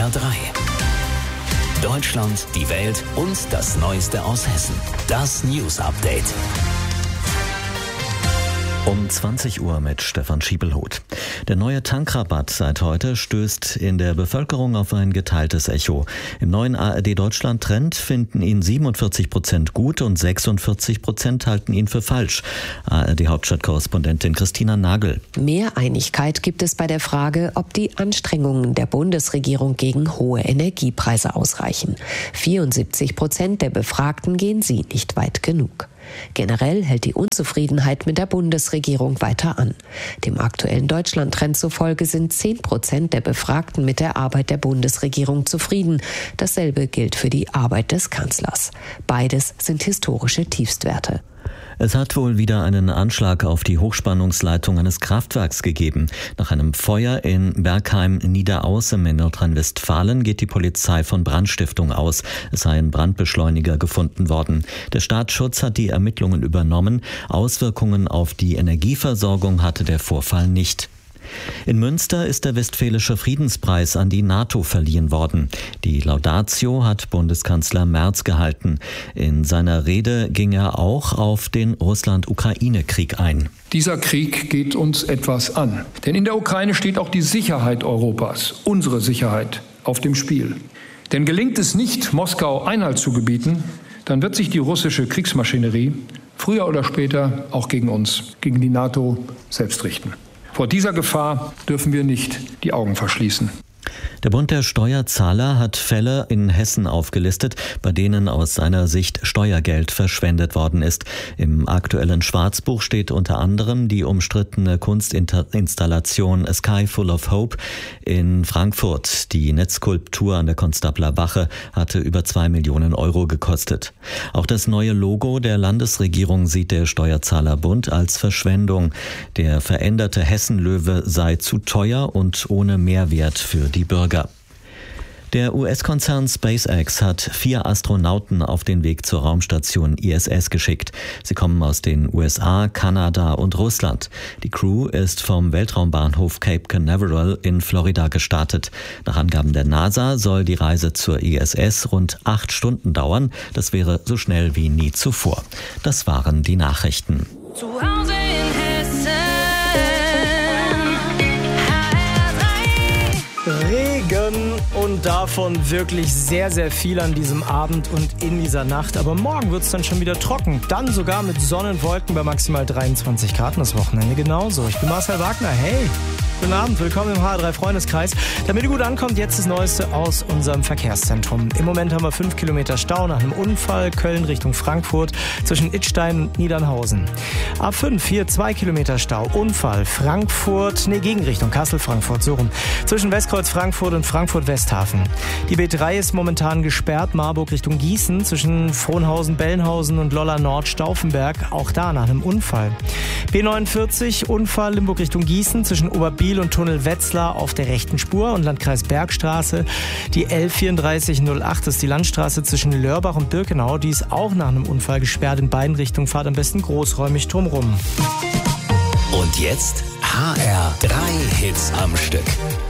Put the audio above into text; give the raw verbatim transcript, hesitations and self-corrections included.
R drei. Deutschland, die Welt und das Neueste aus Hessen. Das News Update. Um zwanzig Uhr mit Stefan Schiebelhoth. Der neue Tankrabatt seit heute stößt in der Bevölkerung auf ein geteiltes Echo. Im neuen A R D-Deutschland-Trend finden ihn siebenundvierzig Prozent gut und sechsundvierzig Prozent halten ihn für falsch. A R D-Hauptstadtkorrespondentin Christina Nagel. Mehr Einigkeit gibt es bei der Frage, ob die Anstrengungen der Bundesregierung gegen hohe Energiepreise ausreichen. vierundsiebzig Prozent der Befragten gehen sie nicht weit genug. Generell hält die Unzufriedenheit mit der Bundesregierung weiter an. Dem aktuellen Deutschland-Trend zufolge sind zehn Prozent der Befragten mit der Arbeit der Bundesregierung zufrieden. Dasselbe gilt für die Arbeit des Kanzlers. Beides sind historische Tiefstwerte. Es hat wohl wieder einen Anschlag auf die Hochspannungsleitung eines Kraftwerks gegeben. Nach einem Feuer in Bergheim-Niederaußem in Nordrhein-Westfalen geht die Polizei von Brandstiftung aus. Es sei ein Brandbeschleuniger gefunden worden. Der Staatsschutz hat die Ermittlungen übernommen. Auswirkungen auf die Energieversorgung hatte der Vorfall nicht. In Münster ist der Westfälische Friedenspreis an die NATO verliehen worden. Die Laudatio hat Bundeskanzler Merz gehalten. In seiner Rede ging er auch auf den Russland-Ukraine-Krieg ein. Dieser Krieg geht uns etwas an. Denn in der Ukraine steht auch die Sicherheit Europas, unsere Sicherheit, auf dem Spiel. Denn gelingt es nicht, Moskau Einhalt zu gebieten, dann wird sich die russische Kriegsmaschinerie früher oder später auch gegen uns, gegen die NATO selbst richten. Vor dieser Gefahr dürfen wir nicht die Augen verschließen. Der Bund der Steuerzahler hat Fälle in Hessen aufgelistet, bei denen aus seiner Sicht Steuergeld verschwendet worden ist. Im aktuellen Schwarzbuch steht unter anderem die umstrittene Kunstinstallation A Sky Full of Hope in Frankfurt. Die Netzskulptur an der Konstabler Wache hatte über zwei Millionen Euro gekostet. Auch das neue Logo der Landesregierung sieht der Steuerzahlerbund als Verschwendung. Der veränderte Hessenlöwe sei zu teuer und ohne Mehrwert für die Bürger. Der U S-Konzern SpaceX hat vier Astronauten auf den Weg zur Raumstation I S S geschickt. Sie kommen aus den U S A, Kanada und Russland. Die Crew ist vom Weltraumbahnhof Cape Canaveral in Florida gestartet. Nach Angaben der NASA soll die Reise zur I S S rund acht Stunden dauern. Das wäre so schnell wie nie zuvor. Das waren die Nachrichten. Zu Hause in Hessen. Regen und davon wirklich sehr, sehr viel an diesem Abend und in dieser Nacht. Aber morgen wird es dann schon wieder trocken. Dann sogar mit Sonnenwolken bei maximal dreiundzwanzig Grad. Das Wochenende genauso. Ich bin Marcel Wagner. Hey, guten Abend. Willkommen im H R drei Freundeskreis. Damit ihr gut ankommt, jetzt das Neueste aus unserem Verkehrszentrum. Im Moment haben wir fünf Kilometer Stau nach einem Unfall. Köln Richtung Frankfurt zwischen Idstein und Niedernhausen. A fünf, hier zwei Kilometer Stau. Unfall Frankfurt, nee, Gegenrichtung Kassel-Frankfurt, so rum. Zwischen Westkreuz Frankfurt und Frankfurt-Westhafen. Die B drei ist momentan gesperrt. Marburg Richtung Gießen zwischen Frohnhausen, Bellenhausen und Lolla Nord, Stauffenberg. Auch da nach einem Unfall. B neunundvierzig, Unfall Limburg Richtung Gießen zwischen Oberbiel und Tunnel Wetzlar auf der rechten Spur und Landkreis Bergstraße. Die L vierunddreißig null acht ist die Landstraße zwischen Lörbach und Birkenau. Die ist auch nach einem Unfall gesperrt in beiden Richtungen. Fahrt am besten großräumig drumrum. Und jetzt H R drei Hits am Stück.